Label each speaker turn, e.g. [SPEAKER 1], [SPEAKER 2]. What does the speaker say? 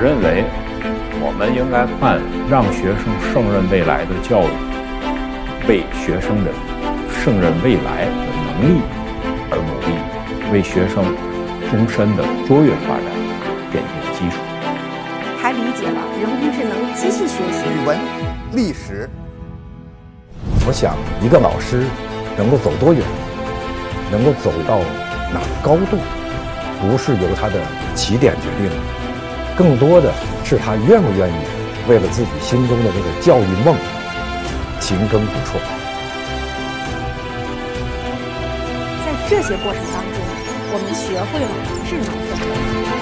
[SPEAKER 1] 认为，我们应该看让学生胜任未来的教育，为学生的胜任未来的能力而努力，为学生终身的卓越发展奠定基础。
[SPEAKER 2] 还理解了人工智能机器学习、
[SPEAKER 3] 语文、历史。
[SPEAKER 4] 我想，一个老师能够走多远，能够走到哪个高度，不是由他的起点决定的，更多的是他愿不愿意为了自己心中的这个教育梦勤耕不辍。
[SPEAKER 2] 在这些过程当中，我们学会了智能分类。